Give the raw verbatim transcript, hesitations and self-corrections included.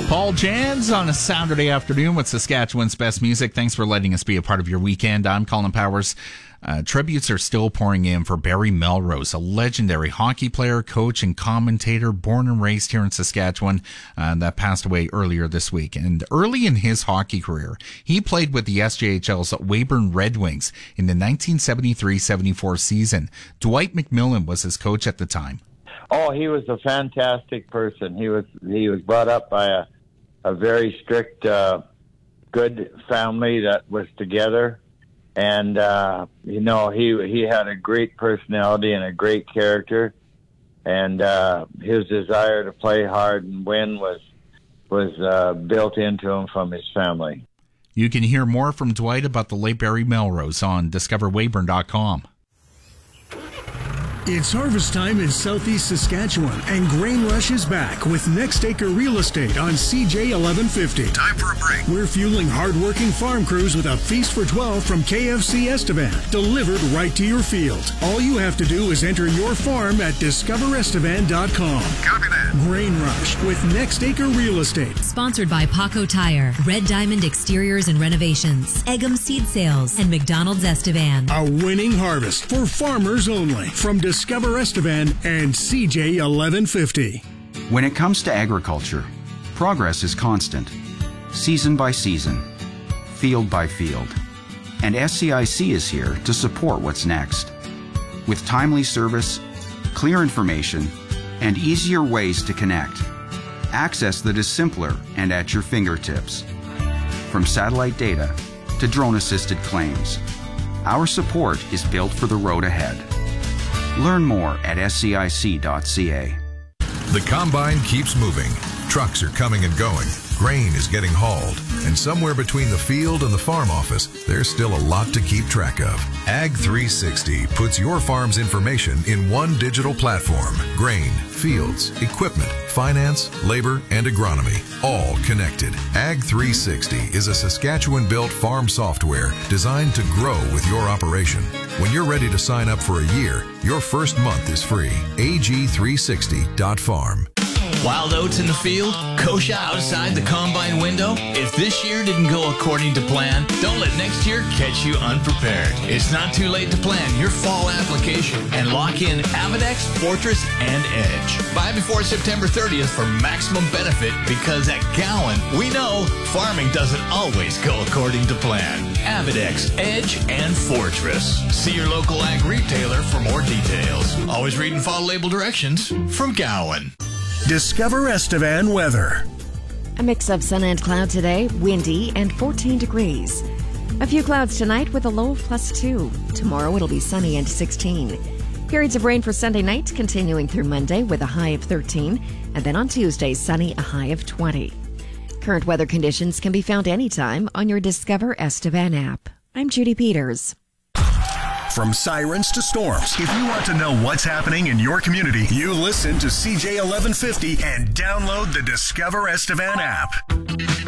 Paul Jans on a Saturday afternoon with Saskatchewan's best music. Thanks for letting us be a part of your weekend. I'm Colin Powers. Uh, tributes are still pouring in for Barry Melrose, a legendary hockey player, coach, and commentator born and raised here in Saskatchewan uh, that passed away earlier this week. And early in his hockey career, he played with the S J H L's Weyburn Red Wings in the nineteen seventy-three seventy-four season. Dwight McMillan was his coach at the time. Oh, he was a fantastic person. He was he was brought up by a, a very strict, uh, good family that was together. And, uh, you know, he he had a great personality and a great character. And uh, his desire to play hard and win was, was uh, built into him from his family. You can hear more from Dwight about the late Barry Melrose on discover weyburn dot com. It's harvest time in southeast Saskatchewan, and Grain Rush is back with Next Acre Real Estate on C J eleven fifty. Time for a break. We're fueling hard-working farm crews with a Feast for twelve from K F C Estevan, delivered right to your field. All you have to do is enter your farm at discover estevan dot com. Copy that. Grain Rush with Next Acre Real Estate. Sponsored by Paco Tire, Red Diamond Exteriors and Renovations, Eggum Seed Sales, and McDonald's Estevan. A winning harvest for farmers only from Discover Estevan and C J eleven fifty. When it comes to agriculture, progress is constant, season by season, field by field. And S C I C is here to support what's next. With timely service, clear information, and easier ways to connect. Access that is simpler and at your fingertips. From satellite data to drone-assisted claims, our support is built for the road ahead. Learn more at S C I C dot C A. The combine keeps moving. Trucks are coming and going. Grain is getting hauled. And somewhere between the field and the farm office, there's still a lot to keep track of. Ag three sixty puts your farm's information in one digital platform. Grain, fields, equipment, finance, labor, and agronomy, all connected. Ag three sixty is a Saskatchewan-built farm software designed to grow with your operation. When you're ready to sign up for a year, your first month is free. A G three sixty dot farm. Wild oats in the field? Kosher outside the combine window? If this year didn't go according to plan, don't let next year catch you unprepared. It's not too late to plan your fall application and lock in Avedex, Fortress, and Edge. Buy before September thirtieth for maximum benefit, because at Gowan, we know farming doesn't always go according to plan. Avedex, Edge, and Fortress. See your local ag retailer for more details. Always read and follow label directions from Gowan. Discover Estevan weather. A mix of sun and cloud today, windy and fourteen degrees. A few clouds tonight with a low of plus two. Tomorrow it'll be sunny and sixteen. Periods of rain for Sunday night continuing through Monday with a high of thirteen. And then on Tuesday, sunny, a high of twenty. Current weather conditions can be found anytime on your Discover Estevan app. I'm Judy Peters. From sirens to storms, if you want to know what's happening in your community, you listen to C J eleven fifty and download the Discover Estevan app.